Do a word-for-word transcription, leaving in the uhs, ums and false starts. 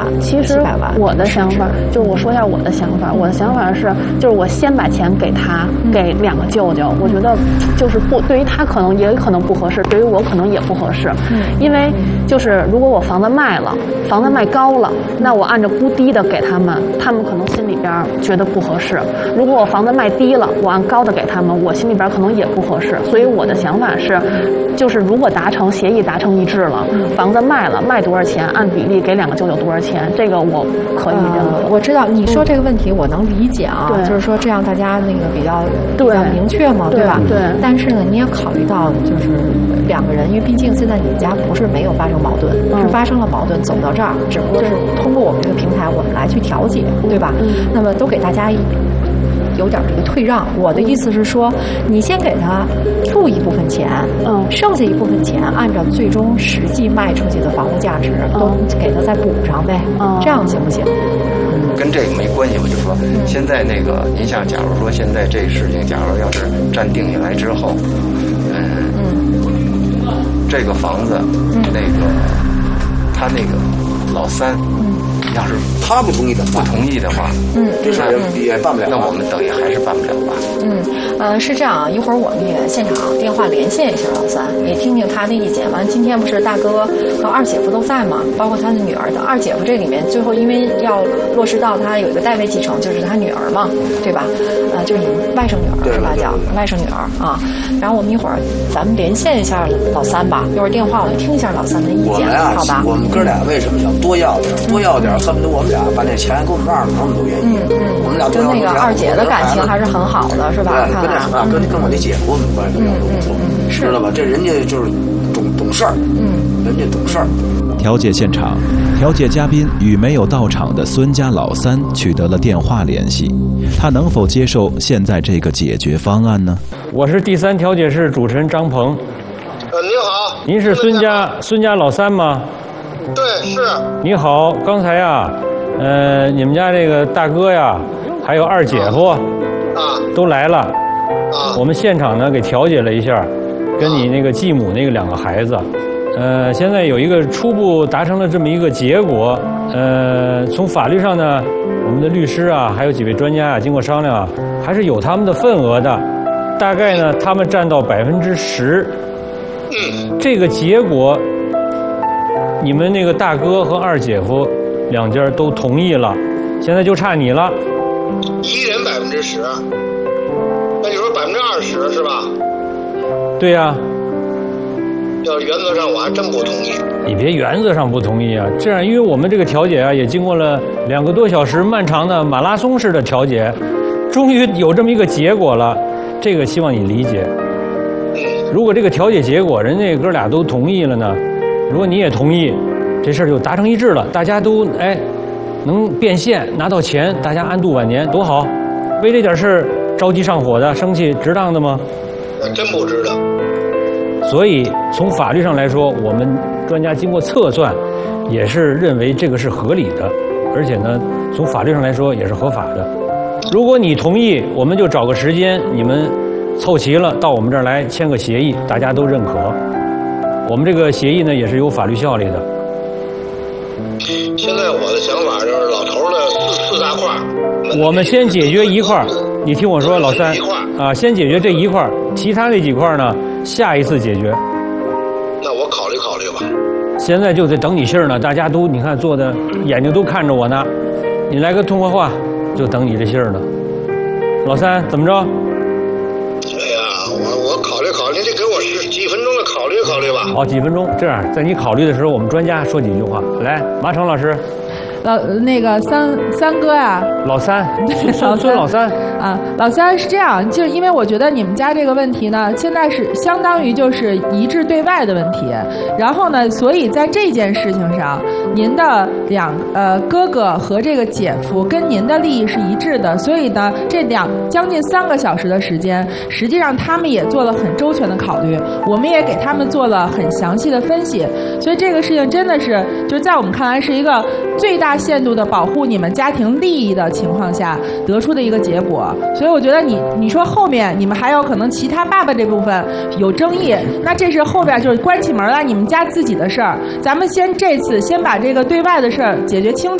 其实我的想法就是我说一下我的想法，我的想法是就是我先把钱给他，给两个舅舅，我觉得就是不对于他可能也可能不合适，对于我可能也不合适，因为就是如果我房子卖了，房子卖高了，那我按照估低的给他们，他们可能心里边觉得不合适；如果我房子卖低了，我按高的给他们，我心里边可能也不合适。所以我的想法是，就是如果达成协议达成一致了，房子卖了卖多少钱，按比例给两个舅舅多少钱，这个我可以认可。 呃、我知道你说这个问题，我能理解啊，嗯、就是说这样大家那个比较比较明确嘛，对吧？ 对。 但是呢，你也考虑到就是两个人，因为毕竟现在你们家不是没有发生矛盾，嗯、是发生了矛盾走到这儿，只不过是通过我们这个平台，我们来去调解，对吧？嗯、那么都给大家有点这个退让。我的意思是说，你先给他付一部分钱，嗯，剩下一部分钱按照最终实际卖出去的房屋价值，嗯、都给他再补上呗，嗯、这样行不行？ 跟这个没关系，我就说，嗯、现在那个，您像假如说现在这事情，假如要是站定下来之后，嗯，嗯这个房子，嗯、那个他那个老三。嗯要是他不同意的， 不同意的话， 嗯， 这事也也办不了。 那我们等于还是办不了吧？ 嗯，呃，是这样啊，一会儿我们也现场电话连线一下老三，也听听他的意见。完，今天不是大哥和二姐夫都在吗？包括他的女儿的二姐夫这里面，最后因为要落实到他有一个代位继承，就是他女儿嘛，对吧？呃，就是你外甥女儿是吧？叫外甥女儿啊。然后我们一会儿咱们连线一下老三吧，一会儿电话我们听一下老三的意见，好吧？ 我们哥俩为什么想多要点，多要点？恨不得我们俩把那钱给我们二老，我们都愿意。 嗯嗯， 我们俩跟那个二姐的感情还是很好的，是吧？ 对，跟那跟跟我那姐夫我们关系非常不错，知道吧？这人家就是懂懂事儿，嗯，人家懂事儿。 调解现场，调解嘉宾与没有到场的孙家老三取得了电话联系，他能否接受现在这个解决方案呢？ 我是第三调解室主持人张鹏。 呃，您好。 您是孙家孙家老三吗？ 对，是。 你好，刚才呀，呃，你们家这个大哥呀，还有二姐夫，啊，都来了，啊，我们现场呢给调解了一下，跟你那个继母那个两个孩子，呃，现在有一个初步达成了这么一个结果，呃，从法律上呢，我们的律师啊，还有几位专家啊，经过商量啊，还是有他们的份额的，大概呢，他们占到百分之十，嗯，这个结果。你们那个大哥和二姐夫两家都同意了，现在就差你了。 一人百分之十，那你说百分之二十是吧？ 对呀、啊。 要原则上我还真不同意。 你别原则上不同意啊，这样因为我们这个调解啊，也经过了两个多小时漫长的马拉松式的调解，终于有这么一个结果了，这个希望你理解。嗯。如果这个调解结果人家哥俩都同意了呢？如果你也同意，这事儿就达成一致了，大家都哎能变现拿到钱，大家安度晚年多好。为这点事儿着急上火的、生气，值当的吗？ 真不值得。 所以从法律上来说，我们专家经过测算，也是认为这个是合理的，而且呢，从法律上来说也是合法的。如果你同意，我们就找个时间，你们凑齐了到我们这儿来签个协议，大家都认可。我们这个协议呢，也是有法律效力的。 现在我的想法就是老头的四四大块， 我们先解决一块，你听我说，老三啊，先解决这一块，其他那几块呢，下一次解决。 那我考虑考虑吧。 现在就得等你信儿呢，大家都你看坐的眼睛都看着我呢，你来个通话话，就等你这信儿呢。老三怎么着？ 我我考虑考虑，您得给我十几分钟的考虑考虑吧。 好，几分钟。这样，在你考虑的时候，我们专家说几句话。来，马成老师。 老那个三三哥呀、啊， 老三，老孙老三啊，老三是这样，就是因为我觉得你们家这个问题呢，现在是相当于就是一致对外的问题，然后呢，所以在这件事情上，您的两呃哥哥和这个姐夫跟您的利益是一致的，所以呢，这两将近三个小时的时间，实际上他们也做了很周全的考虑，我们也给他们做了很详细的分析，所以这个事情真的是就是在我们看来是一个最大限度的保护你们家庭利益的情况下得出的一个结果，所以我觉得你你说后面你们还有可能其他爸爸这部分有争议，那这是后边就是关起门来你们家自己的事儿，咱们先这次先把这个对外的事儿解决清楚。